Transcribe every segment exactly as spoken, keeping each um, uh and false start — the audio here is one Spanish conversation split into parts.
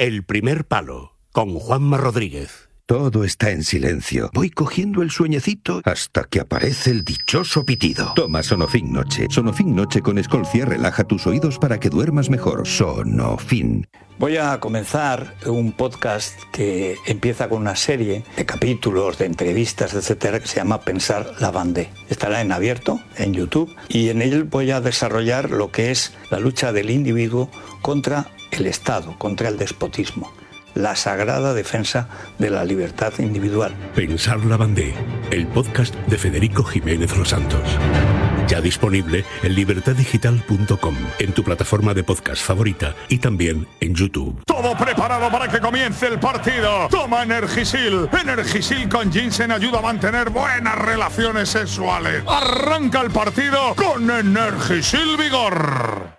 El primer palo, con Juanma Rodríguez. Todo está en silencio. Voy cogiendo el sueñecito hasta que aparece el dichoso pitido. Toma Sonofin Noche. Sonofin Noche con Escolcia relaja tus oídos para que duermas mejor. Sonofin. Voy a comenzar un podcast que empieza con una serie de capítulos, de entrevistas, etcétera, que se llama Pensar la Bandé. Estará en abierto, en YouTube, y en él voy a desarrollar lo que es la lucha del individuo contra el Estado, contra el despotismo. La sagrada defensa de la libertad individual. Pensar la Bandé, el podcast de Federico Jiménez Los Santos. Ya disponible en libertad digital punto com, en tu plataforma de podcast favorita y también en YouTube. Todo preparado para que comience el partido. Toma Energisil. Energisil con ginseng ayuda a mantener buenas relaciones sexuales. Arranca el partido con Energisil Vigor.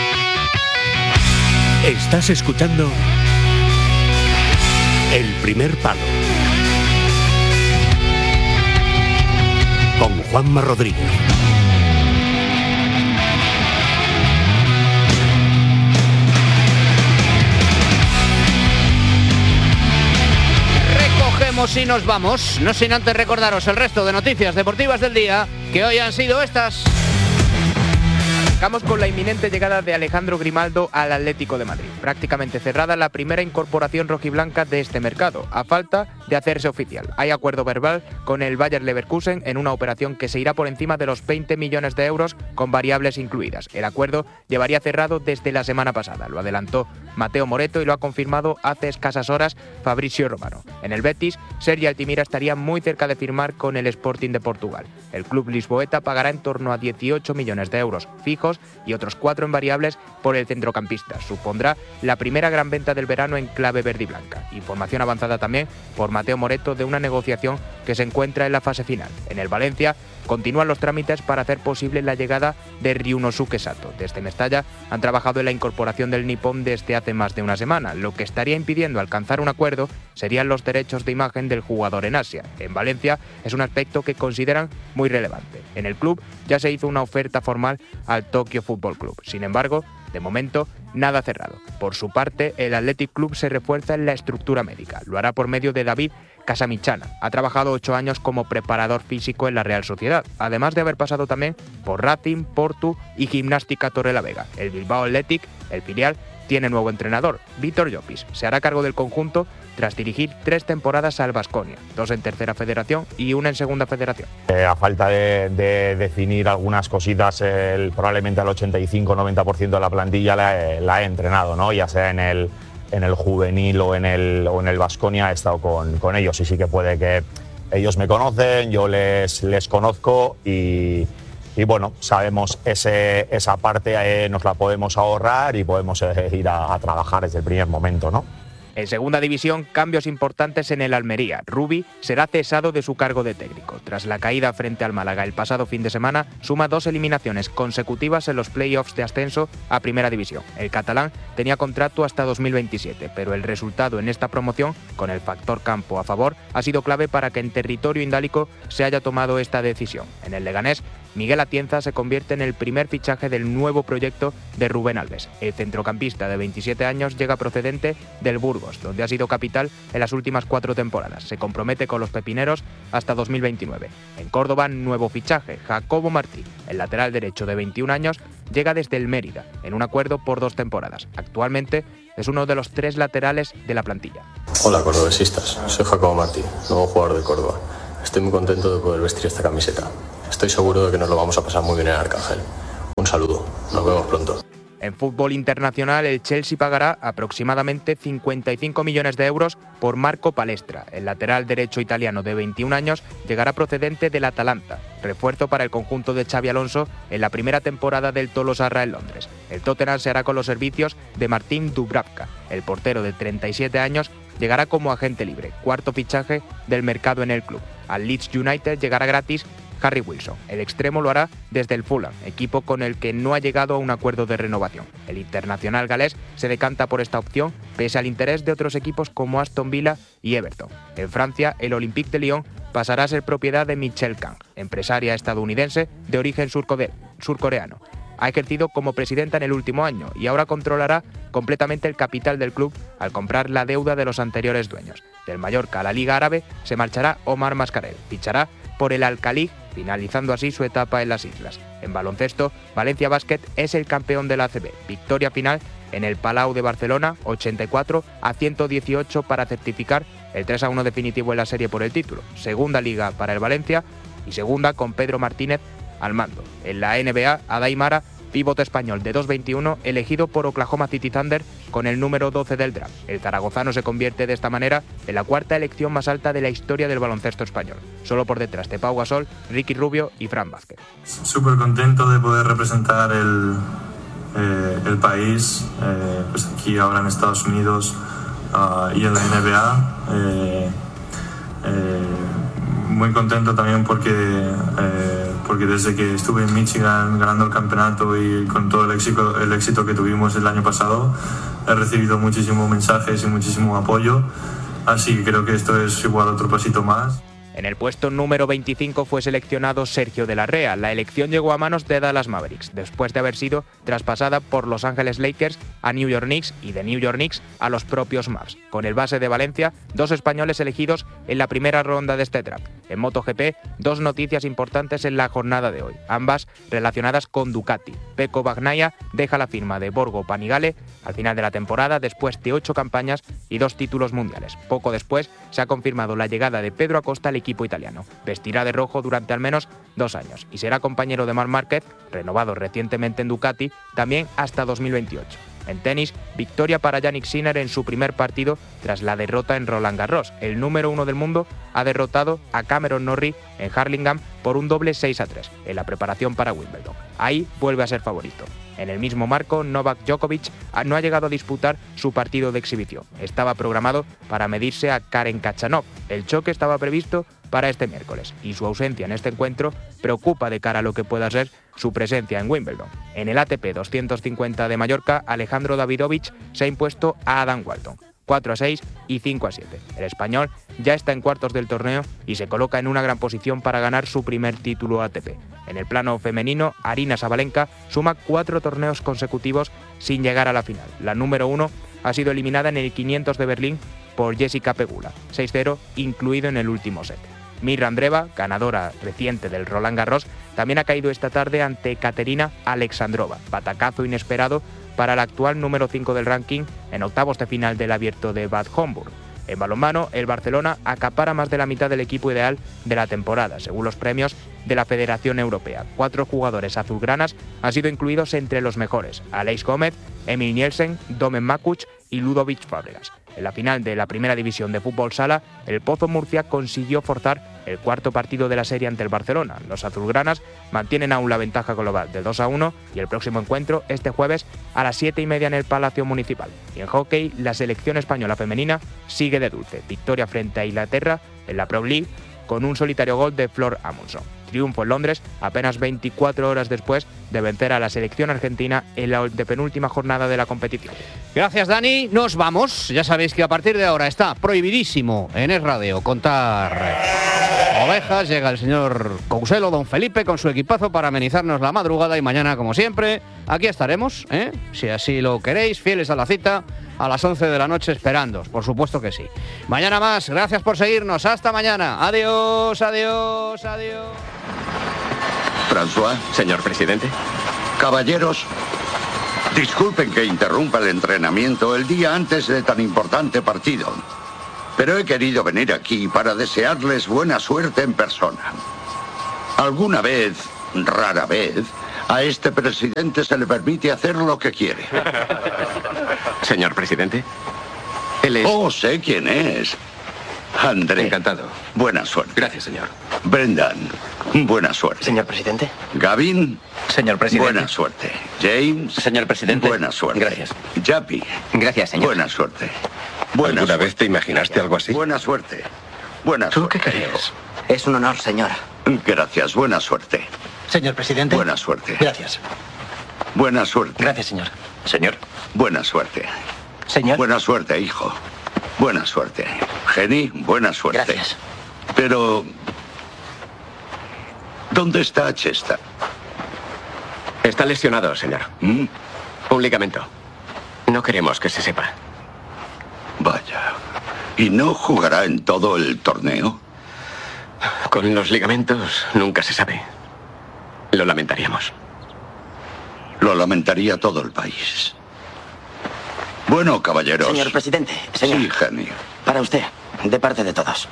Estás escuchando El primer palo, con Juanma Rodríguez. Recogemos y nos vamos, no sin antes recordaros el resto de noticias deportivas del día, que hoy han sido estas. Arrancamos con la inminente llegada de Alejandro Grimaldo al Atlético de Madrid. Prácticamente cerrada la primera incorporación rojiblanca de este mercado, a falta de hacerse oficial. Hay acuerdo verbal con el Bayer Leverkusen en una operación que se irá por encima de los veinte millones de euros con variables incluidas. El acuerdo llevaría cerrado desde la semana pasada. Lo adelantó Mateo Moretto y lo ha confirmado hace escasas horas Fabrizio Romano. En el Betis, Sergi Altimira estaría muy cerca de firmar con el Sporting de Portugal. El club lisboeta pagará en torno a dieciocho millones de euros fijos y otros cuatro en variables por el centrocampista. Supondrá la primera gran venta del verano en clave verde y blanca. Información avanzada también por Mateo Moretto de una negociación que se encuentra en la fase final. En el Valencia continúan los trámites para hacer posible la llegada de Ryunosuke Sato. Desde Mestalla han trabajado en la incorporación del nipón desde hace más de una semana. Lo que estaría impidiendo alcanzar un acuerdo serían los derechos de imagen del jugador en Asia. En Valencia es un aspecto que consideran muy relevante. En el club ya se hizo una oferta formal al Tokyo Football Club. Sin embargo, de momento, nada cerrado. Por su parte, el Athletic Club se refuerza en la estructura médica. Lo hará por medio de David Casamichana. Ha trabajado ocho años como preparador físico en la Real Sociedad, además de haber pasado también por Racing, Portu y Gimnástica Torrelavega. El Bilbao Athletic, el filial, tiene nuevo entrenador, Víctor Llopis. Se hará cargo del conjunto tras dirigir tres temporadas al Baskonia, dos en tercera federación y una en segunda federación. Eh, a falta de, de definir algunas cositas, el, probablemente al ochenta y cinco noventa por ciento de la plantilla la, la he entrenado, ¿no? Ya sea en el, en el juvenil o en el, o en el Baskonia he estado con, con ellos y sí que puede que ellos me conocen, yo les, les conozco y, y bueno, sabemos ese, esa parte eh, nos la podemos ahorrar y podemos eh, ir a, a trabajar desde el primer momento, ¿no? En segunda división, cambios importantes en el Almería. Rubi será cesado de su cargo de técnico. Tras la caída frente al Málaga el pasado fin de semana, suma dos eliminaciones consecutivas en los play-offs de ascenso a Primera División. El catalán tenía contrato hasta dos mil veintisiete, pero el resultado en esta promoción, con el factor campo a favor, ha sido clave para que en territorio indálico se haya tomado esta decisión. En el Leganés, Miguel Atienza se convierte en el primer fichaje del nuevo proyecto de Rubén Alves. El centrocampista de veintisiete años llega procedente del Burgos, donde ha sido capital en las últimas cuatro temporadas. Se compromete con los pepineros hasta dos mil veintinueve. En Córdoba, nuevo fichaje, Jacobo Martí. El lateral derecho de veintiún años llega desde el Mérida, en un acuerdo por dos temporadas. Actualmente es uno de los tres laterales de la plantilla. Hola cordobesistas, soy Jacobo Martí, nuevo jugador de Córdoba. Estoy muy contento de poder vestir esta camiseta. Estoy seguro de que nos lo vamos a pasar muy bien en Arcángel. Un saludo, nos vemos pronto. En fútbol internacional, el Chelsea pagará aproximadamente cincuenta y cinco millones de euros por Marco Palestra. El lateral derecho italiano de veintiún años llegará procedente del Atalanta, refuerzo para el conjunto de Xabi Alonso en la primera temporada del Tolosarra en Londres. El Tottenham se hará con los servicios de Martin Dubravka. El portero de treinta y siete años llegará como agente libre, cuarto fichaje del mercado en el club. Al Leeds United llegará gratis Harry Wilson. El extremo lo hará desde el Fulham, equipo con el que no ha llegado a un acuerdo de renovación. El internacional galés se decanta por esta opción, pese al interés de otros equipos como Aston Villa y Everton. En Francia, el Olympique de Lyon pasará a ser propiedad de Michelle Kang, empresaria estadounidense de origen surcoreano. ha ejercido como presidenta en el último año y ahora controlará completamente el capital del club al comprar la deuda de los anteriores dueños. Del Mallorca a la Liga Árabe se marchará Omar Mascarell, fichará por el Al-Khaliq, finalizando así su etapa en las islas. En baloncesto, Valencia Basket es el campeón de la A C B. Victoria final en el Palau de Barcelona, ochenta y cuatro a ciento dieciocho para certificar el tres a uno definitivo en la serie por el título. Segunda liga para el Valencia y segunda con Pedro Martínez al mando. En la N B A, Adai Mara, pívot español de dos veintiuno, elegido por Oklahoma City Thunder con el número doce del draft. El zaragozano se convierte de esta manera en la cuarta elección más alta de la historia del baloncesto español, solo por detrás de Pau Gasol, Ricky Rubio y Fran Vázquez. Súper contento de poder representar el, eh, el país, eh, pues aquí ahora en Estados Unidos uh, y en la N B A. Eh, eh, muy contento también porque, eh, porque desde que estuve en Michigan ganando el campeonato y con todo el éxito, el éxito que tuvimos el año pasado, he recibido muchísimos mensajes y muchísimo apoyo, así que creo que esto es igual otro pasito más. En el puesto número veinticinco fue seleccionado Sergio de la Rea. La elección llegó a manos de Dallas Mavericks, después de haber sido traspasada por Los Ángeles Lakers a New York Knicks y de New York Knicks a los propios Mavs. Con el base de Valencia, dos españoles elegidos en la primera ronda de este draft. En MotoGP, dos noticias importantes en la jornada de hoy, ambas relacionadas con Ducati. Pecco Bagnaia deja la firma de Borgo Panigale al final de la temporada después de ocho campañas y dos títulos mundiales. Poco después se ha confirmado la llegada de Pedro Acosta al equipo italiano. Vestirá de rojo durante al menos dos años y será compañero de Marc Márquez, renovado recientemente en Ducati, también hasta dos mil veintiocho. En tenis, victoria para Jannik Sinner en su primer partido tras la derrota en Roland Garros. El número uno del mundo ha derrotado a Cameron Norrie en Hurlingham por un doble seis a tres en la preparación para Wimbledon. Ahí vuelve a ser favorito. En el mismo marco, Novak Djokovic no ha llegado a disputar su partido de exhibición. Estaba programado para medirse a Karen Khachanov. El choque estaba previsto para este miércoles y su ausencia en este encuentro preocupa de cara a lo que pueda ser su presencia en Wimbledon. En el A T P doscientos cincuenta de Mallorca, Alejandro Davidovich se ha impuesto a Adam Walton, cuatro a seis y cinco a siete. El español ya está en cuartos del torneo y se coloca en una gran posición para ganar su primer título A T P. En el plano femenino, Aryna Sabalenka suma cuatro torneos consecutivos sin llegar a la final. La número uno ha sido eliminada en el quinientos de Berlín por Jessica Pegula, seis cero, incluido en el último set. Mirra Andreeva, ganadora reciente del Roland Garros, también ha caído esta tarde ante Katerina Alexandrova, batacazo inesperado para la actual número cinco del ranking en octavos de final del Abierto de Bad Homburg. En balonmano, el Barcelona acapara más de la mitad del equipo ideal de la temporada, según los premios de la Federación Europea. Cuatro jugadores azulgranas han sido incluidos entre los mejores: Aleix Gómez, Emil Nielsen, Domen Makuch y Ludovic Fábregas. En la final de la primera división de fútbol sala, el Pozo Murcia consiguió forzar el cuarto partido de la serie ante el Barcelona. Los azulgranas mantienen aún la ventaja global de dos a uno y el próximo encuentro este jueves a las siete y media en el Palacio Municipal. Y en hockey, la selección española femenina sigue de dulce. Victoria frente a Inglaterra en la Pro League con un solitario gol de Flor Amundsen. Triunfo en Londres apenas veinticuatro horas después de vencer a la selección argentina en la penúltima jornada de la competición. Gracias, Dani. Nos vamos. Ya sabéis que a partir de ahora está prohibidísimo en Es Radio contar ovejas. Llega el señor Couselo, don Felipe, con su equipazo para amenizarnos la madrugada y mañana, como siempre, aquí estaremos, ¿eh? Si así lo queréis, fieles a la cita, a las once de la noche esperándoos, por supuesto que sí. Mañana más. Gracias por seguirnos. Hasta mañana. Adiós, adiós, adiós. François. Señor presidente. Caballeros, disculpen que interrumpa el entrenamiento el día antes de tan importante partido, pero he querido venir aquí para desearles buena suerte en persona. Alguna vez, rara vez, a este presidente se le permite hacer lo que quiere. Señor presidente. Él es... Oh, sé quién es. André. Encantado. Buena suerte. Gracias, señor. Brendan. Buena suerte. Señor presidente. Gavin. Señor presidente. Buena suerte. James. Señor presidente. Buena suerte. Gracias. Jappy. Gracias, señor. Buena suerte. Buena ¿Alguna suerte. vez te imaginaste algo así? Buena suerte. Buena ¿Tú suerte. qué crees? Es un honor, señor. Gracias. Buena suerte. Señor presidente. Buena suerte. Gracias. Buena suerte. Gracias, señor. Señor. Buena suerte. Señor. Buena suerte, hijo. Buena suerte. Jenny, buena suerte. Gracias. Pero... ¿dónde está Chester? Es Está lesionado, señor. ¿Mm? Un ligamento. No queremos que se sepa. Vaya. ¿Y no jugará en todo el torneo? Con los ligamentos nunca se sabe. Lo lamentaríamos. Lo lamentaría todo el país. Bueno, caballeros. Señor presidente, señor. Sí, genio. Para usted, de parte de todos.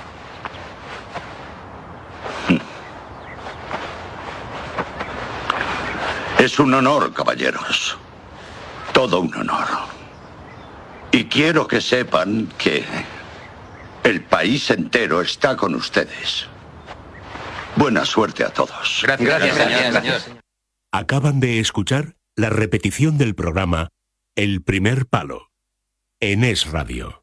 Es un honor, caballeros. Todo un honor. Y quiero que sepan que el país entero está con ustedes. Buena suerte a todos. Gracias, gracias, gracias, gracias. Acaban de escuchar la repetición del programa El primer palo en Es Radio.